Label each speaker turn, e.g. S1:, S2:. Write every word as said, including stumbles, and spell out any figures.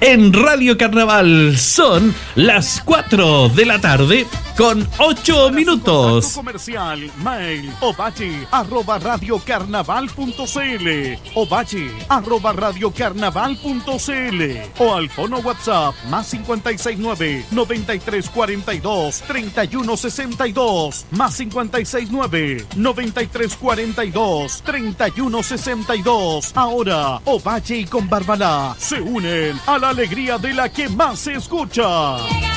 S1: en Radio Carnaval. Son las cuatro de la tarde con ocho minutos.
S2: Comercial, mail, ovalle, arroba radiocarnaval.cl, ovalle, arroba radiocarnaval.cl o al fono WhatsApp más cincuenta y seis nueve, noventa y tres cuarenta y dos, treinta y uno sesenta y dos, más cincuenta y seis nueve, noventa y tres cuarenta y dos, treinta y uno sesenta y dos. Ahora, Ovalle y Con Barbalá se unen a la alegría de la que más se escucha.